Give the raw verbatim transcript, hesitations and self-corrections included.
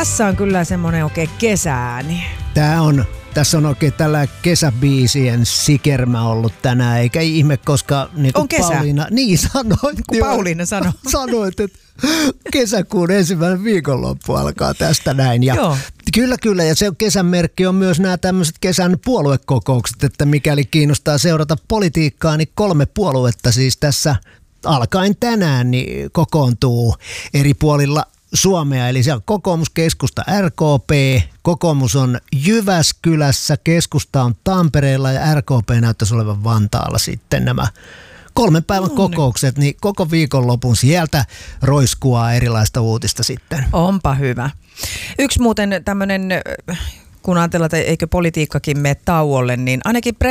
Tässä on kyllä semmoinen oikein kesääni. Tää on, tässä on oikein tällä kesäbiisien sikermä ollut tänään, eikä ihme, koska niin kuin Pauliina, niin sanoit, kun Pauliina sanoi. Sanoit, että kesäkuun ensimmäinen viikonloppu alkaa tästä näin. Ja Joo. Kyllä, kyllä. Ja se kesän merkki on myös nämä tämmöiset kesän puoluekokoukset, että mikäli kiinnostaa seurata politiikkaa, niin kolme puoluetta siis tässä alkaen tänään niin kokoontuu eri puolilla Suomea. Eli siellä on kokoomus, keskusta, R K P, kokoomus on Jyväskylässä, keskusta on Tampereella ja R K P näyttäisi olevan Vantaalla sitten nämä kolmen päivän no, kokoukset, niin koko viikonlopun sieltä roiskuaa erilaista uutista sitten. Onpa hyvä. Yksi muuten tämmöinen, kun ajatellaan, että eikö politiikkakin mene tauolle, niin ainakin